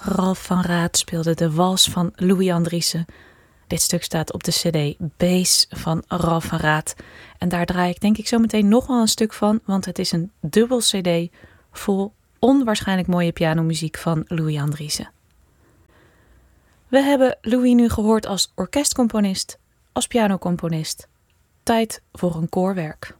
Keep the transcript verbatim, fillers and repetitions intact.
Ralph van Raat speelde de wals van Louis Andriessen. Dit stuk staat op de cd Bass van Ralph van Raat. En daar draai ik denk ik zo meteen nog wel een stuk van, want het is een dubbel cd vol onwaarschijnlijk mooie pianomuziek van Louis Andriessen. We hebben Louis nu gehoord als orkestcomponist, als pianocomponist. Tijd voor een koorwerk.